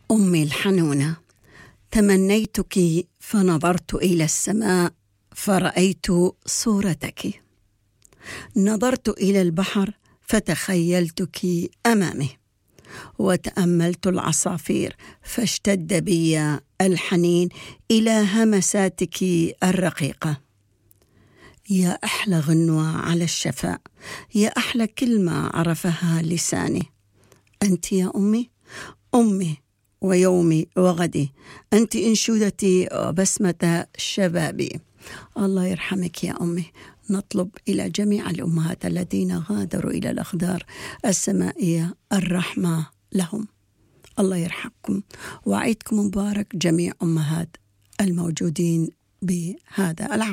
أمي الحنونة، تمنيتك فنظرت إلى السماء فرأيت صورتك، نظرت إلى البحر فتخيلتك أمامي، وتأملت العصافير فاشتد بي الحنين إلى همساتك الرقيقة. يا أحلى غنوة على الشفاء، يا أحلى كلمة عرفها لساني، أنت يا أمي، أمي ويومي وغدي، أنت إنشودتي وبسمة شبابي. الله يرحمك يا أمي. نطلب إلى جميع الأمهات الذين غادروا إلى الأقدار السمائية الرحمة لهم. الله يرحمكم، وعيدكم مبارك جميع أمهات الموجودين بهذا العالم.